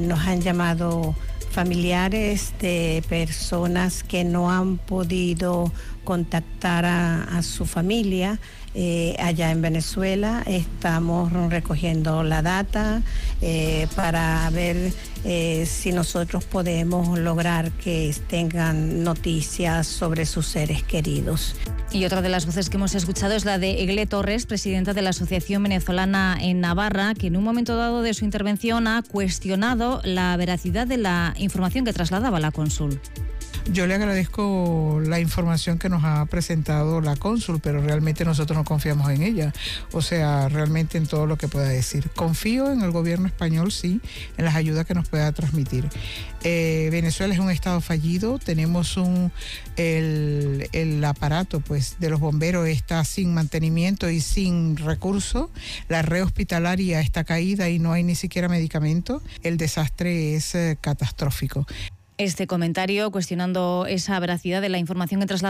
Nos han llamado familiares de personas que no han podido contactar a su familia allá en Venezuela. Estamos recogiendo la data para ver si nosotros podemos lograr que tengan noticias sobre sus seres queridos. Y otra de las voces que hemos escuchado es la de Egle Torres, presidenta de la Asociación Venezolana en Navarra, que en un momento dado de su intervención ha cuestionado la veracidad de la información que trasladaba la cónsul. Yo le agradezco la información que nos ha presentado la cónsul, pero realmente nosotros no confiamos en ella, o sea, realmente en todo lo que pueda decir. Confío en el gobierno español, sí, en las ayudas que nos pueda transmitir. Venezuela es un estado fallido, tenemos el aparato pues de los bomberos está sin mantenimiento y sin recursos, la red hospitalaria está caída y no hay ni siquiera medicamentos, el desastre es catastrófico. Este comentario cuestionando esa veracidad de la información que trasladaba